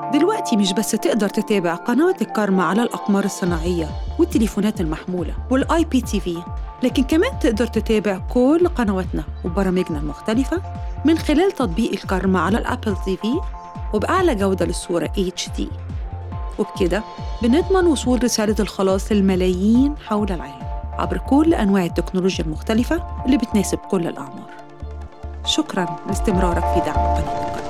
دلوقتي مش بس تقدر تتابع قنوات الكارما على الأقمار الصناعية والتليفونات المحمولة والآي بي تي في، لكن كمان تقدر تتابع كل قنواتنا وبرامجنا المختلفة من خلال تطبيق الكارما على الأبل تي في وبأعلى جودة للصورة HD. وبكده بنضمن وصول رسالة الخلاص للملايين حول العالم عبر كل أنواع التكنولوجيا المختلفة اللي بتناسب كل الأعمار. شكراً لاستمرارك في دعم قناة الكارما.